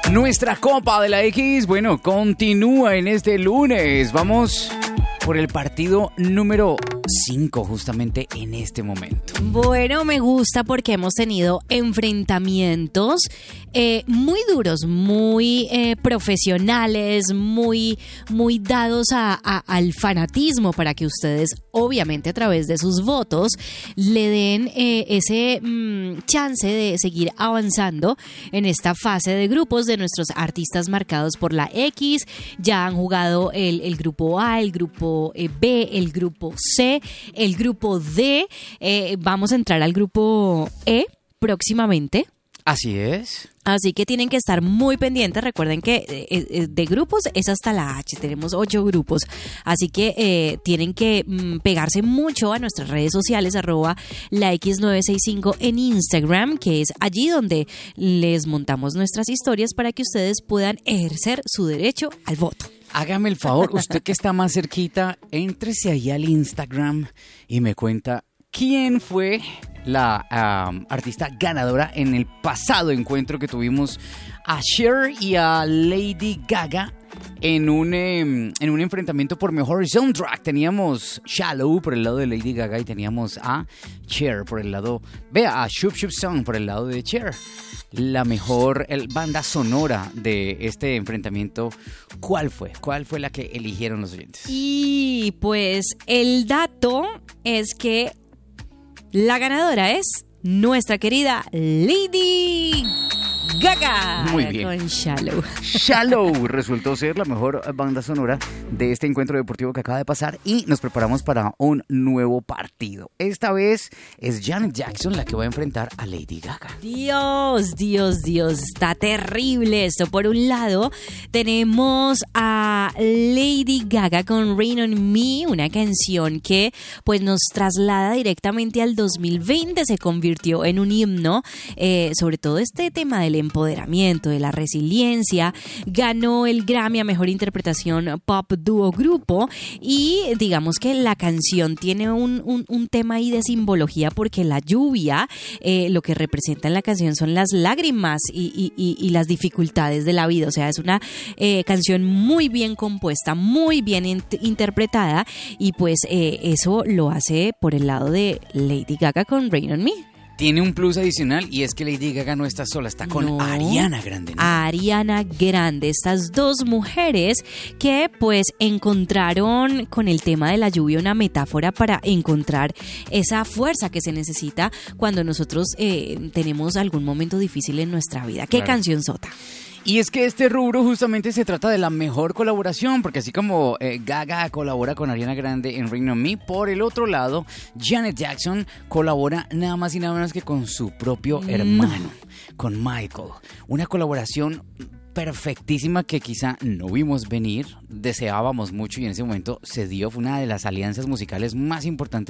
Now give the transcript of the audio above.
Nuestra Copa de la X, bueno, continúa en este lunes. Vamos por el partido número 5 justamente en este momento. Bueno, me gusta porque hemos tenido enfrentamientos muy duros, muy profesionales, muy dados al fanatismo para que ustedes, obviamente a través de sus votos, le den ese chance de seguir avanzando en esta fase de grupos de nuestros artistas marcados por la X. Ya han jugado el grupo A, el grupo B, el grupo C, el grupo D. Vamos a entrar al grupo E próximamente. Así es. Así que tienen que estar muy pendientes. Recuerden que de grupos es hasta la H. Tenemos 8 grupos. Así que tienen que pegarse mucho a nuestras redes sociales, @lax965 en Instagram, que es allí donde les montamos nuestras historias para que ustedes puedan ejercer su derecho al voto. Hágame el favor, usted que está más cerquita, éntrese ahí al Instagram y me cuenta quién fue la artista ganadora en el pasado encuentro que tuvimos a Cher y a Lady Gaga en un enfrentamiento por mejor soundtrack. Teníamos Shallow por el lado de Lady Gaga y teníamos a Cher por el lado, a Shoop Shoop Song por el lado de Cher. La mejor banda sonora de este enfrentamiento, ¿cuál fue? ¿Cuál fue la que eligieron los oyentes? Y pues el dato es que la ganadora es nuestra querida Lady Gaga. Muy bien. Con Shallow. Shallow resultó ser la mejor banda sonora de este encuentro deportivo que acaba de pasar y nos preparamos para un nuevo partido. Esta vez es Janet Jackson la que va a enfrentar a Lady Gaga. Dios, está terrible esto. Por un lado, tenemos a Lady Gaga con Rain on Me, una canción que pues nos traslada directamente al 2020, se convirtió en un himno, sobre todo este tema del empoderamiento, de la resiliencia. Ganó el Grammy a Mejor Interpretación Pop Dúo Grupo y digamos que la canción tiene un tema ahí de simbología porque la lluvia, lo que representa en la canción son las lágrimas y las dificultades de la vida. O sea, es una canción muy bien compuesta, muy bien interpretada y pues eso lo hace por el lado de Lady Gaga con Rain on Me. Tiene un plus adicional y es que Lady Gaga no está sola, está con Ariana Grande, ¿no? Ariana Grande, estas dos mujeres que pues encontraron con el tema de la lluvia una metáfora para encontrar esa fuerza que se necesita cuando nosotros tenemos algún momento difícil en nuestra vida. ¿Qué canción sota? Y es que este rubro justamente se trata de la mejor colaboración, porque así como Gaga colabora con Ariana Grande en Rain on Me, por el otro lado, Janet Jackson colabora nada más y nada menos que con su propio hermano, con Michael. Una colaboración perfectísima que quizá no vimos venir, deseábamos mucho y en ese momento se dio. Fue una de las alianzas musicales más importantes